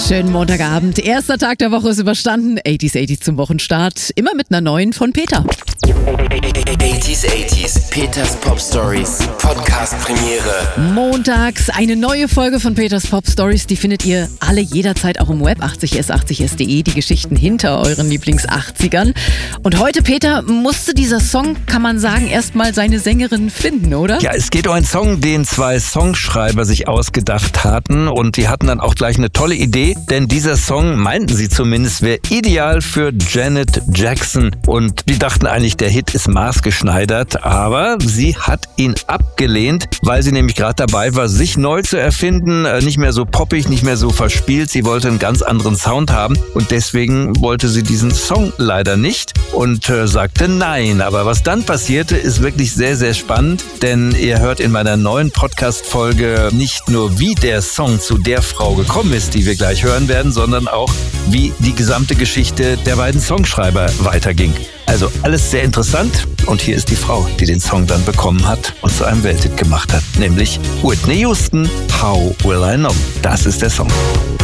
Schönen Montagabend. Erster Tag der Woche ist überstanden. 80s zum Wochenstart. Immer mit einer neuen von Peter. 80s. Peters Pop Stories. Podcast Premiere. Montags eine neue Folge von Peters Pop Stories. Die findet ihr alle jederzeit auch im Web 80s80s.de. Die Geschichten hinter euren Lieblings-80ern. Und heute, Peter, musste dieser Song, kann man sagen, erstmal seine Sängerin finden, oder? Ja, es geht um einen Song, den zwei Songschreiber sich ausgedacht hatten. Und die hatten dann auch gleich eine tolle Idee. Denn dieser Song, meinten sie zumindest, wäre ideal für Janet Jackson. Und die dachten eigentlich, der Hit ist maßgeschneidert. Aber sie hat ihn abgelehnt, weil sie nämlich gerade dabei war, sich neu zu erfinden. Nicht mehr so poppig, nicht mehr so verspielt. Sie wollte einen ganz anderen Sound haben. Und deswegen wollte sie diesen Song leider nicht und sagte nein. Aber was dann passierte, ist wirklich sehr, sehr spannend. Denn ihr hört in meiner neuen Podcast-Folge nicht nur, wie der Song zu der Frau gekommen ist, die wir gleich hören werden, sondern auch, wie die gesamte Geschichte der beiden Songschreiber weiterging. Also alles sehr interessant. Und hier ist die Frau, die den Song dann bekommen hat und zu einem Welthit gemacht hat. Nämlich Whitney Houston, How Will I Know? Das ist der Song.